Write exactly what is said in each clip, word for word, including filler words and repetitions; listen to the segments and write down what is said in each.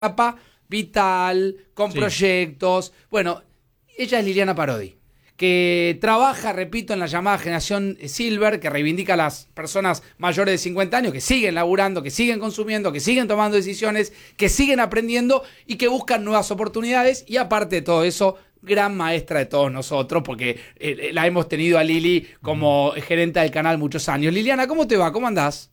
etapa vital, con sí. proyectos. Bueno, ella es Liliana Parodi, que trabaja, repito, en la llamada generación Silver, que reivindica a las personas mayores de cincuenta años, que siguen laburando, que siguen consumiendo, que siguen tomando decisiones, que siguen aprendiendo y que buscan nuevas oportunidades. Y aparte de todo eso, gran maestra de todos nosotros, porque eh, la hemos tenido a Lili como gerente del canal muchos años. Liliana, ¿cómo te va? ¿Cómo andás?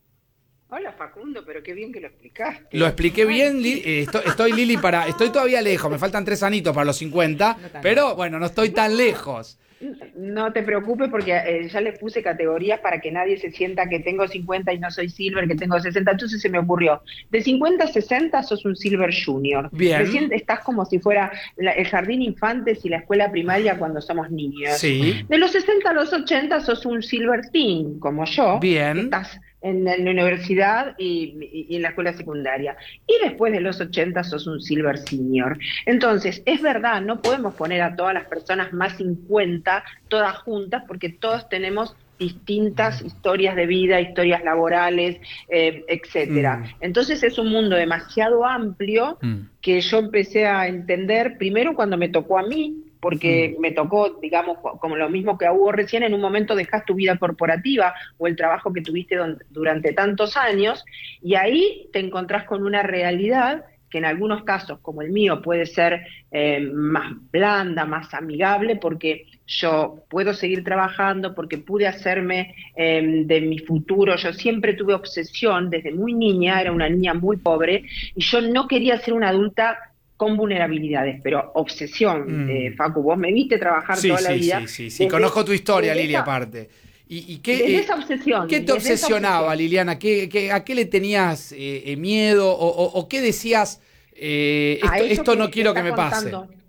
Hola Facundo, pero qué bien que lo explicaste. Lo expliqué bien, Li eh, estoy, estoy Lili para, estoy todavía lejos, me faltan tres anitos para los cincuenta, no pero lejos. Bueno, no estoy tan lejos. No te preocupes porque eh, ya le puse categorías para que nadie se sienta que tengo cincuenta y no soy Silver, que tengo sesenta, entonces se me ocurrió, de cincuenta a sesenta sos un Silver Junior. Bien. Recién estás como si fuera la, el jardín infantes y la escuela primaria cuando somos niños. Sí. De los sesenta a los ochenta sos un Silver Teen, como yo. Bien. Estás en la universidad y, y en la escuela secundaria. Y después de los ochenta sos un Silver Senior. Entonces, es verdad, no podemos poner a todas las personas más cincuenta, todas juntas, porque todos tenemos distintas historias de vida, historias laborales, eh, etcétera. Mm. Entonces es un mundo demasiado amplio mm. que yo empecé a entender primero cuando me tocó a mí, porque mm. me tocó, digamos, como lo mismo que a Hugo recién, en un momento dejás tu vida corporativa o el trabajo que tuviste durante tantos años, y ahí te encontrás con una realidad que en algunos casos, como el mío, puede ser eh, más blanda, más amigable, porque yo puedo seguir trabajando, porque pude hacerme eh, de mi futuro. Yo siempre tuve obsesión, desde muy niña, era una niña muy pobre, y yo no quería ser una adulta con vulnerabilidades, pero obsesión, mm. eh, Facu, vos me viste trabajar sí, toda sí, la vida. Sí, sí, sí, sí. Conozco tu historia, Lili, esa, aparte. ¿Y, y qué, desde esa obsesión, ¿qué te obsesionaba, obsesión. Liliana? ¿Qué, qué, ¿A qué le tenías eh, miedo? O, o, ¿O qué decías, eh, esto, esto no quiero que me contando, pase?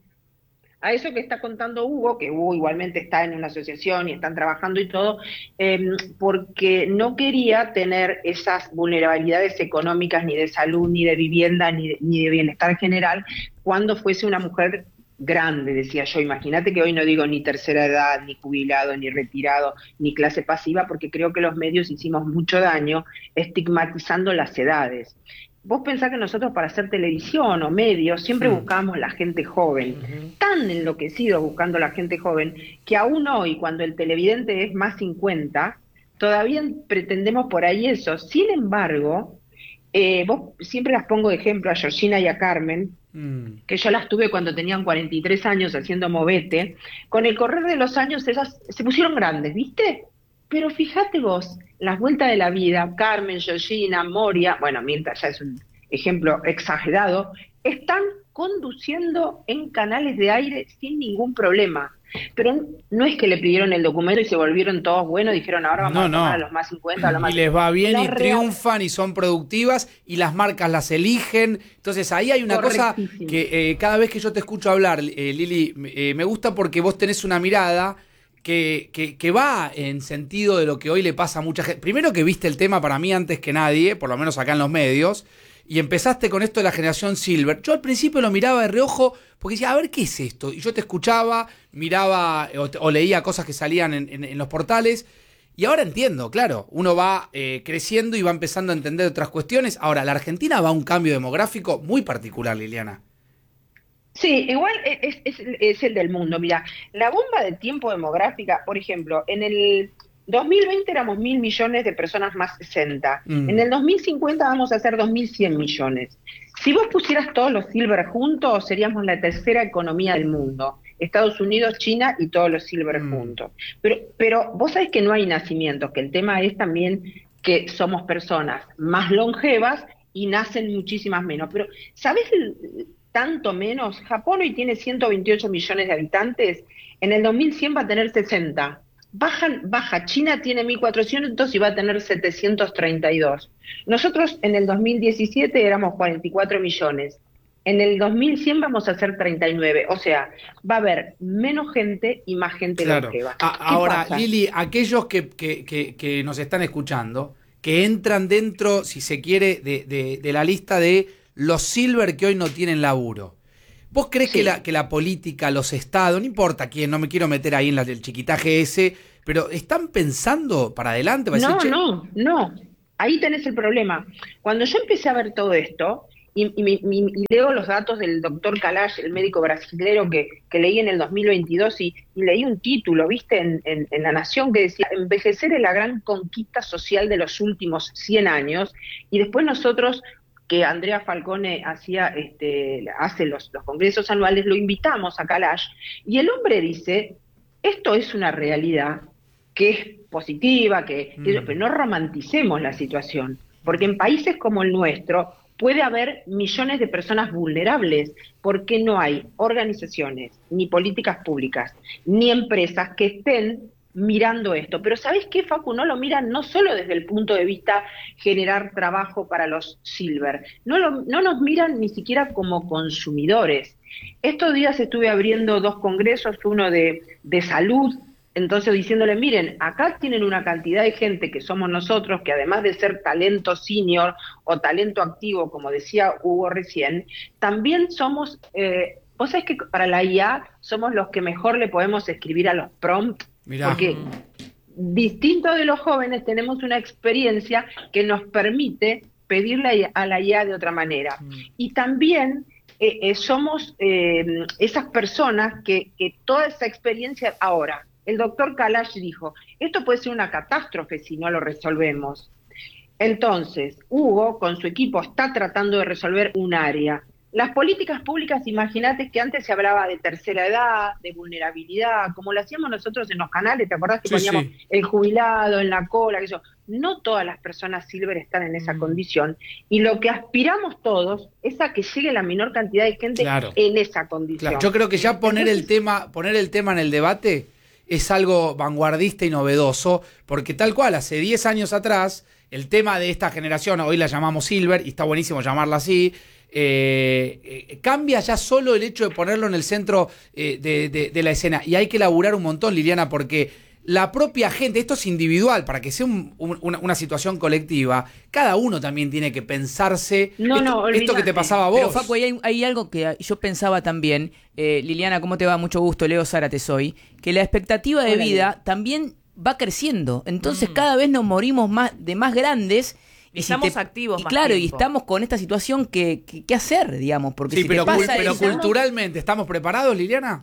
A eso que está contando Hugo, que Hugo igualmente está en una asociación y están trabajando y todo, eh, porque no quería tener esas vulnerabilidades económicas, ni de salud, ni de vivienda, ni de, ni de bienestar general, cuando fuese una mujer grande, decía yo. Imagínate que hoy no digo ni tercera edad, ni jubilado, ni retirado, ni clase pasiva, porque creo que los medios hicimos mucho daño estigmatizando las edades. Vos pensás que nosotros para hacer televisión o medios siempre sí. buscábamos la gente joven, uh-huh. tan enloquecidos buscando la gente joven, que aún hoy, cuando el televidente es más cincuenta, todavía pretendemos por ahí eso. Sin embargo, eh, vos siempre las pongo de ejemplo a Georgina y a Carmen, mm. que yo las tuve cuando tenían cuarenta y tres años haciendo Movete. Con el correr de los años ellas se pusieron grandes, ¿viste? Pero fíjate vos, las vueltas de la vida, Carmen, Georgina, Moria, bueno, Mirta ya es un ejemplo exagerado, están conduciendo en canales de aire sin ningún problema. Pero no es que le pidieron el documento y se volvieron todos buenos y dijeron ahora vamos no, a tomar no. a los más cincuenta, a los más... Y les va bien la y real... triunfan y son productivas y las marcas las eligen. Entonces ahí hay una cosa que eh, cada vez que yo te escucho hablar, eh, Lili, eh, me gusta porque vos tenés una mirada... Que, que, que va en sentido de lo que hoy le pasa a mucha gente. Primero que viste el tema para mí antes que nadie, por lo menos acá en los medios, y empezaste con esto de la generación Silver. Yo al principio lo miraba de reojo porque decía, a ver, ¿qué es esto? Y yo te escuchaba, miraba o, o leía cosas que salían en, en, en los portales, y ahora entiendo, claro, uno va eh, creciendo y va empezando a entender otras cuestiones. Ahora, la Argentina va a un cambio demográfico muy particular, Liliana. Sí, igual es, es, es el del mundo. Mira, la bomba de tiempo demográfica, por ejemplo, en el dos mil veinte éramos mil millones de personas más sesenta. Mm. En el dos mil cincuenta vamos a ser dos mil cien millones. Si vos pusieras todos los Silver juntos, seríamos la tercera economía del mundo. Estados Unidos, China y todos los Silver mm. juntos. Pero, pero vos sabés que no hay nacimientos, que el tema es también que somos personas más longevas y nacen muchísimas menos. Pero, ¿sabés el... tanto menos? Japón hoy tiene ciento veintiocho millones de habitantes, en el dos mil cien va a tener sesenta. Baja, baja, China tiene mil cuatrocientos y va a tener setecientos treinta y dos. Nosotros en el dos mil diecisiete éramos cuarenta y cuatro millones. En el dos mil cien vamos a ser treinta y nueve. O sea, va a haber menos gente y más gente claro. longeva. A, ahora, pasa? Lili, aquellos que, que, que, que nos están escuchando, que entran dentro, si se quiere, de, de, de la lista de los Silver que hoy no tienen laburo. ¿Vos crees sí. que, la, que la política, los estados, no importa quién, no me quiero meter ahí en la del chiquitaje ese, pero están pensando para adelante? Para no, decir, no, no. Ahí tenés el problema. Cuando yo empecé a ver todo esto, y, y, y, y leo los datos del doctor Kalash, el médico brasilero que, que leí en el dos mil veintidós, y, y leí un título, viste, en, en, en La Nación, que decía, envejecer es la gran conquista social de los últimos cien años, y después nosotros, que Andrea Falcone hacía, este, hace los, los congresos anuales, lo invitamos a Kalash, y el hombre dice, esto es una realidad que es positiva, que, mm. que pero no romanticemos la situación, porque en países como el nuestro puede haber millones de personas vulnerables, porque no hay organizaciones, ni políticas públicas, ni empresas que estén mirando esto. Pero ¿sabés qué, Facu? No lo miran no solo desde el punto de vista generar trabajo para los silver, no, lo, no nos miran ni siquiera como consumidores. Estos días estuve abriendo dos congresos, uno de, de salud, entonces diciéndole, miren, acá tienen una cantidad de gente que somos nosotros, que además de ser talento senior o talento activo, como decía Hugo recién, también somos, eh, vos sabés que para la I A somos los que mejor le podemos escribir a los prompts, Mirá. Porque distinto de los jóvenes tenemos una experiencia que nos permite pedirle a la I A de otra manera. Mm. Y también eh, eh, somos eh, esas personas que, que toda esa experiencia ahora, el doctor Kalash dijo, esto puede ser una catástrofe si no lo resolvemos. Entonces, Hugo, con su equipo, está tratando de resolver un área. Las políticas públicas, imagínate que antes se hablaba de tercera edad, de vulnerabilidad, como lo hacíamos nosotros en los canales, ¿te acordás que sí, poníamos sí. el jubilado en la cola? Que eso? No todas las personas silver están en esa mm. condición, y lo que aspiramos todos es a que llegue la menor cantidad de gente claro. en esa condición. Claro. Yo creo que ya poner Entonces, el tema, poner el tema en el debate es algo vanguardista y novedoso, porque tal cual, hace diez años atrás, el tema de esta generación, hoy la llamamos silver, y está buenísimo llamarla así, eh, eh, cambia ya solo el hecho de ponerlo en el centro eh, de, de, de la escena, y hay que laburar un montón, Liliana, porque la propia gente, esto es individual, para que sea un, un, una, una situación colectiva, cada uno también tiene que pensarse no, esto, no, esto que te pasaba a vos. Pero Facu, hay, hay algo que yo pensaba también, eh, Liliana, ¿cómo te va? Mucho gusto, Leo Zárate soy, que la expectativa de Hola, vida Leo. también va creciendo, entonces mm. cada vez nos morimos más de más grandes. Y estamos si te, activos y más claro, tiempo. y estamos con esta situación que, que, que hacer, digamos, porque sí, si pero, te pasa pero eso, culturalmente, ¿estamos preparados, Liliana?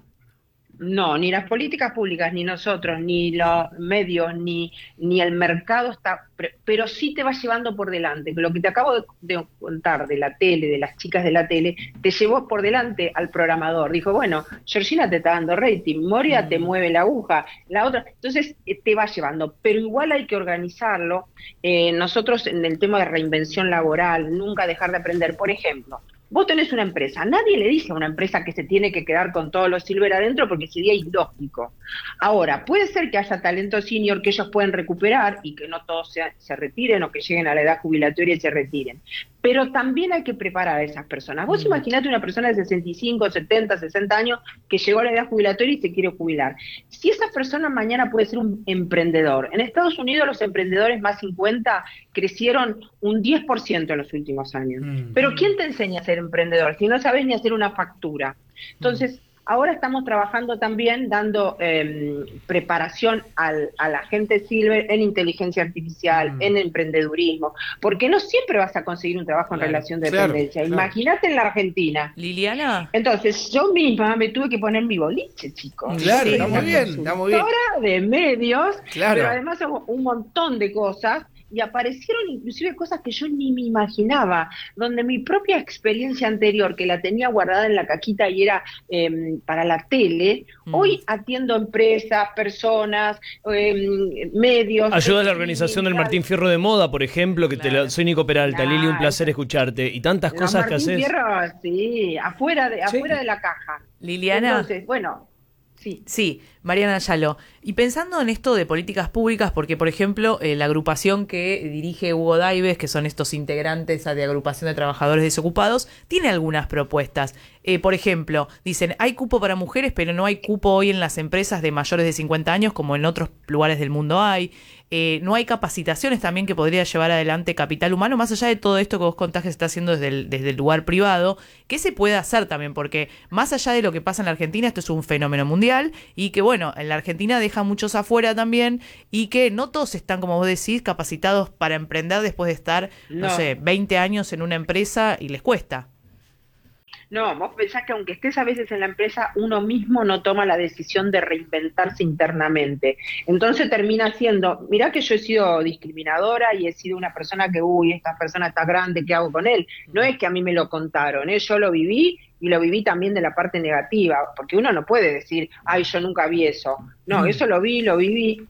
No, ni las políticas públicas, ni nosotros, ni los medios, ni, ni el mercado está, pero sí te va llevando por delante. Lo que te acabo de, de contar de la tele, de las chicas de la tele, te llevó por delante al programador. Dijo, bueno, Georgina te está dando rating, Moria mm. te mueve la aguja, la otra. Entonces te va llevando, pero igual hay que organizarlo. Eh, nosotros en el tema de reinvención laboral, nunca dejar de aprender. Por ejemplo, vos tenés una empresa, nadie le dice a una empresa que se tiene que quedar con todos los silver adentro porque sería ilógico. Ahora, puede ser que haya talento senior que ellos pueden recuperar y que no todos se, se retiren o que lleguen a la edad jubilatoria y se retiren. Pero también hay que preparar a esas personas. Vos mm. imaginate una persona de sesenta y cinco, setenta, sesenta años que llegó a la edad jubilatoria y se quiere jubilar. Si esa persona mañana puede ser un emprendedor. En Estados Unidos los emprendedores más cincuenta crecieron un diez por ciento en los últimos años. Mm. Pero ¿quién te enseña a ser emprendedor si no sabes ni hacer una factura? Entonces, ahora estamos trabajando también dando eh, preparación al, a la gente silver en inteligencia artificial, mm. en emprendedurismo, porque no siempre vas a conseguir un trabajo en claro, relación de claro, dependencia. Claro. Imagínate en la Argentina. Liliana. Entonces, yo misma me tuve que poner mi boliche, chicos. Claro, sí, está muy bien, está muy bien. De medios, claro. pero además hago un montón de cosas. Y aparecieron inclusive cosas que yo ni me imaginaba, donde mi propia experiencia anterior, que la tenía guardada en la caquita y era eh, para la tele, mm. hoy atiendo empresas, personas, eh, medios. Ayuda a la organización del Martín Fierro de Moda, por ejemplo, que claro. te la, soy Nico Peralta, claro. Lili, un placer escucharte. Y tantas Los cosas Martín que haces. Fierro, sí, afuera de, sí. afuera de la caja. Liliana. Entonces, bueno... Sí. sí, Mariana Ayalo. Y pensando en esto de políticas públicas, porque, por ejemplo, eh, la agrupación que dirige Hugo Daives, que son estos integrantes de agrupación de trabajadores desocupados, tiene algunas propuestas. Eh, por ejemplo, dicen, hay cupo para mujeres, pero no hay cupo hoy en las empresas de mayores de cincuenta años, como en otros lugares del mundo hay. eh, no hay capacitaciones también que podría llevar adelante Capital Humano, más allá de todo esto que vos contás que se está haciendo desde el, desde el lugar privado, ¿qué se puede hacer también? Porque más allá de lo que pasa en la Argentina, esto es un fenómeno mundial y que, bueno, en la Argentina deja muchos afuera también y que no todos están, como vos decís, capacitados para emprender después de estar, no, no sé, veinte años en una empresa y les cuesta. No, vos pensás que aunque estés a veces en la empresa, uno mismo no toma la decisión de reinventarse internamente. Entonces termina siendo, mirá que yo he sido discriminadora y he sido una persona que, uy, esta persona está grande, ¿qué hago con él? No es que a mí me lo contaron, ¿eh? Yo lo viví y lo viví también de la parte negativa, porque uno no puede decir, ay, yo nunca vi eso. No, mm. eso lo vi, lo viví.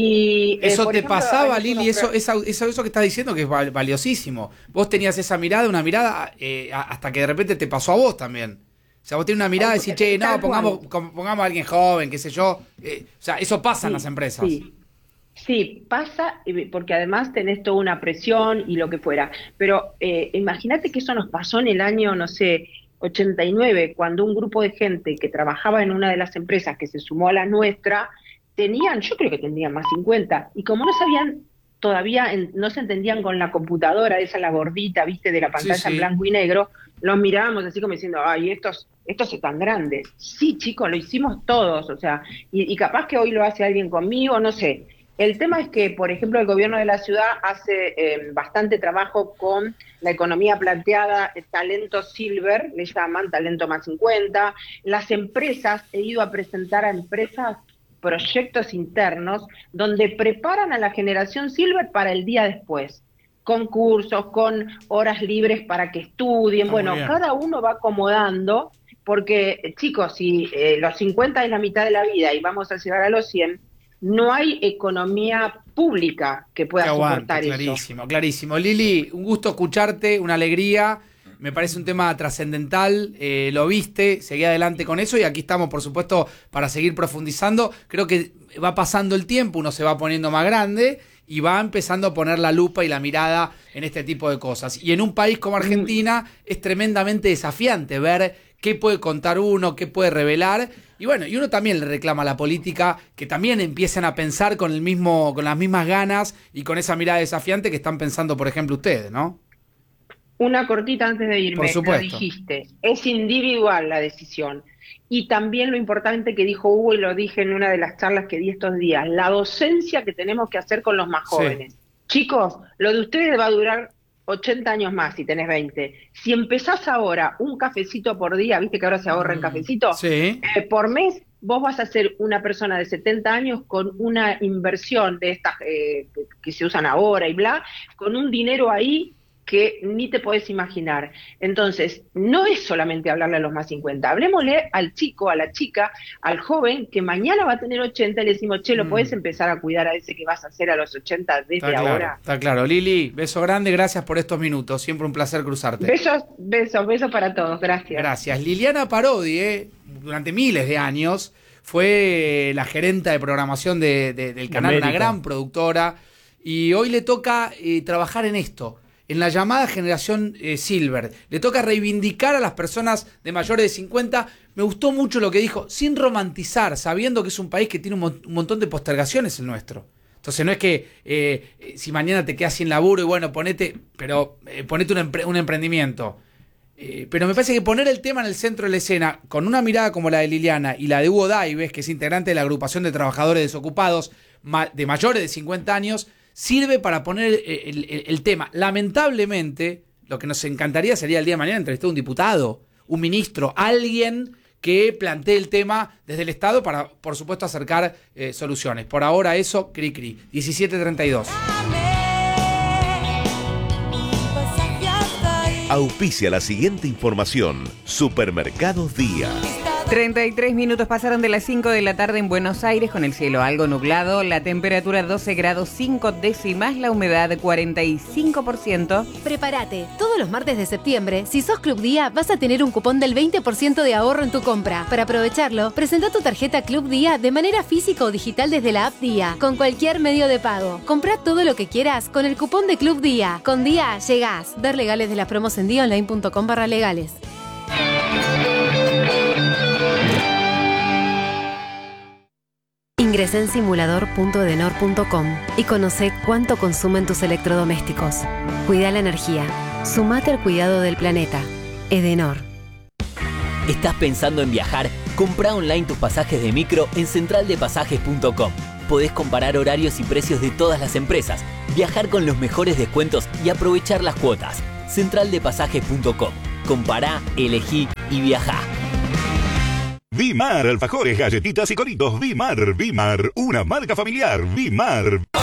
Y, eh, eso te ejemplo, pasaba, Lili, eso, eso, eso, eso que estás diciendo que es valiosísimo. Vos tenías esa mirada, una mirada, eh, hasta que de repente te pasó a vos también. O sea, vos tenés una mirada y decís, che, no, pongamos, pongamos a alguien joven, qué sé yo. Eh, o sea, eso pasa sí, en las empresas. Sí. Sí, pasa, porque además tenés toda una presión y lo que fuera. Pero eh, imagínate que eso nos pasó en el año, no sé, ochenta y nueve, cuando un grupo de gente que trabajaba en una de las empresas que se sumó a la nuestra, tenían, yo creo que tendrían más cincuenta, y como no sabían, todavía en, no se entendían con la computadora, esa la gordita, viste, de la pantalla sí, sí. en blanco y negro, los mirábamos así como diciendo, ay, estos, estos están grandes. Sí, chicos, lo hicimos todos, o sea, y, y capaz que hoy lo hace alguien conmigo, no sé. El tema es que, por ejemplo, el gobierno de la ciudad hace eh, bastante trabajo con la economía planteada, el talento silver, le llaman talento más cincuenta. Las empresas, he ido a presentar a empresas proyectos internos donde preparan a la generación silver para el día después, con cursos, con horas libres para que estudien. Bueno, cada uno va acomodando, porque, chicos, si eh, los cincuenta es la mitad de la vida y vamos a llegar a los cien, no hay economía pública que pueda aguante, soportar clarísimo, eso. Clarísimo, clarísimo. Lili, un gusto escucharte, una alegría. Me parece un tema trascendental. Eh, lo viste, seguí adelante con eso y aquí estamos, por supuesto, para seguir profundizando. Creo que va pasando el tiempo, uno se va poniendo más grande y va empezando a poner la lupa y la mirada en este tipo de cosas. Y en un país como Argentina es tremendamente desafiante ver qué puede contar uno, qué puede revelar. Y bueno, y uno también le reclama a la política que también empiecen a pensar con el mismo, con las mismas ganas y con esa mirada desafiante que están pensando, por ejemplo, ustedes, ¿no? Una cortita antes de irme, por supuesto. Lo dijiste, es individual la decisión. Y también lo importante que dijo Hugo, y lo dije en una de las charlas que di estos días, la docencia que tenemos que hacer con los más jóvenes. Sí. Chicos, lo de ustedes va a durar ochenta años más si tenés veinte. Si empezás ahora un cafecito por día, viste que ahora se ahorra en cafecito, sí. eh, por mes, vos vas a ser una persona de setenta años con una inversión de estas eh, que, que se usan ahora y bla, con un dinero ahí que ni te podés imaginar. Entonces, no es solamente hablarle a los más cincuenta, hablemosle al chico, a la chica, al joven que mañana va a tener ochenta y le decimos, che, lo mm. podés empezar a cuidar a ese que vas a hacer a los ochenta desde está ahora. Claro, está claro. Lili, beso grande, gracias por estos minutos, siempre un placer cruzarte. Besos, besos, besos para todos, gracias. Gracias. Liliana Parodi, eh, durante miles de años, fue la gerenta de programación de, de, del canal, América. Una gran productora, y hoy le toca eh, trabajar en esto, en la llamada generación eh, Silver. Le toca reivindicar a las personas de mayores de cincuenta. Me gustó mucho lo que dijo, sin romantizar, sabiendo que es un país que tiene un, mo- un montón de postergaciones el nuestro. Entonces no es que eh, si mañana te quedas sin laburo y bueno, ponete, pero eh, ponete un, empre- un emprendimiento. Eh, pero me parece que poner el tema en el centro de la escena, con una mirada como la de Liliana y la de Hugo Daives, que es integrante de la agrupación de trabajadores desocupados ma- de mayores de cincuenta años, sirve para poner el, el, el tema. Lamentablemente, lo que nos encantaría sería el día de mañana entrevistar a un diputado, un ministro, alguien que plantee el tema desde el Estado para, por supuesto, acercar eh, soluciones. Por ahora eso, cri cri. diecisiete treinta y dos. Auspicia la siguiente información. Supermercados Día. treinta y tres minutos pasaron de las cinco de la tarde en Buenos Aires con el cielo algo nublado, la temperatura doce grados cinco décimas, la humedad cuarenta y cinco por ciento. Prepárate, todos los martes de septiembre, si sos Club Día, vas a tener un cupón del veinte por ciento de ahorro en tu compra. Para aprovecharlo, presenta tu tarjeta Club Día de manera física o digital desde la app Día, con cualquier medio de pago. Comprá todo lo que quieras con el cupón de Club Día. Con Día llegás. Ver legales de las promos en diaonline punto com barra legales. Ingresá en simulador punto edenor punto com y conoce cuánto consumen tus electrodomésticos. Cuida la energía. Sumate al cuidado del planeta. Edenor. ¿Estás pensando en viajar? Comprá online tus pasajes de micro en central de pasajes punto com. Podés comparar horarios y precios de todas las empresas, viajar con los mejores descuentos y aprovechar las cuotas. central de pasajes punto com. Compará, elegí y viajá. Vimar, alfajores, galletitas y coritos. Vimar, Vimar, una marca familiar. Vimar.